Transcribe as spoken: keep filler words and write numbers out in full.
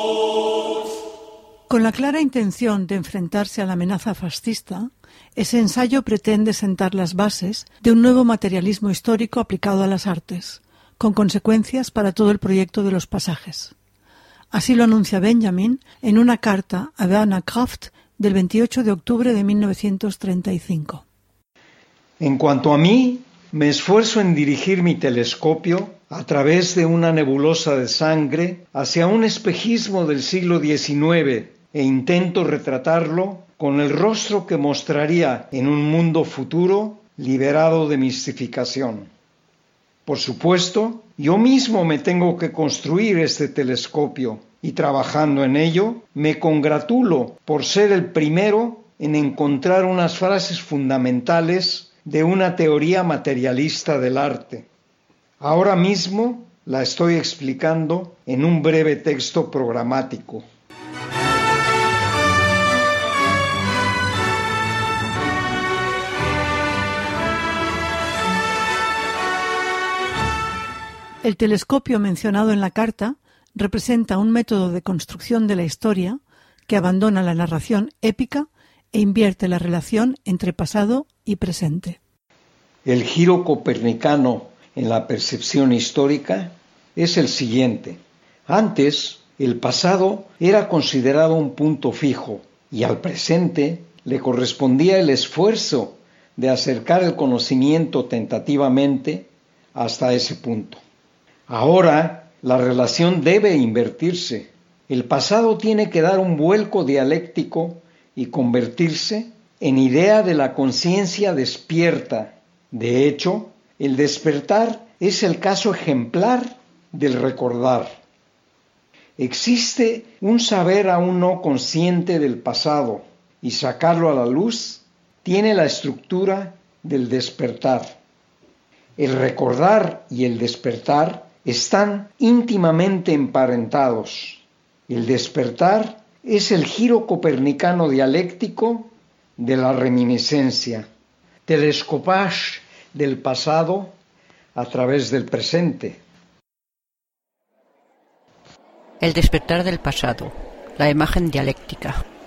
Con la clara intención de enfrentarse a la amenaza fascista, ese ensayo pretende sentar las bases de un nuevo materialismo histórico aplicado a las artes, con consecuencias para todo el proyecto de los pasajes. Así lo anuncia Benjamin en una carta a Werner Kraft del veintiocho de octubre de mil novecientos treinta y cinco. En cuanto a mí, me esfuerzo en dirigir mi telescopio a través de una nebulosa de sangre hacia un espejismo del siglo diecinueve e intento retratarlo con el rostro que mostraría en un mundo futuro liberado de mistificación. Por supuesto, yo mismo me tengo que construir este telescopio y trabajando en ello, me congratulo por ser el primero en encontrar unas frases fundamentales de una teoría materialista del arte. Ahora mismo la estoy explicando en un breve texto programático. El telescopio mencionado en la carta representa un método de construcción de la historia que abandona la narración épica e invierte la relación entre pasado y presente. El giro copernicano en la percepción histórica es el siguiente. Antes, el pasado era considerado un punto fijo y al presente le correspondía el esfuerzo de acercar el conocimiento tentativamente hasta ese punto. Ahora, la relación debe invertirse. El pasado tiene que dar un vuelco dialéctico y convertirse en idea de la conciencia despierta. De hecho, el despertar es el caso ejemplar del recordar. Existe un saber aún no consciente del pasado y sacarlo a la luz tiene la estructura del despertar. El recordar y el despertar están íntimamente emparentados. El despertar es el giro copernicano dialéctico de la reminiscencia, telescopage del pasado a través del presente. El despertar del pasado, la imagen dialéctica.